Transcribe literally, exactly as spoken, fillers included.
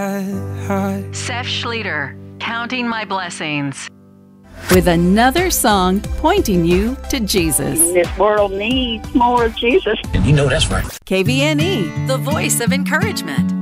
Seth Schlueter, Counting My Blessings. With another song pointing you to Jesus. This world needs more of Jesus. And you know that's right. K V N E, The voice of encouragement.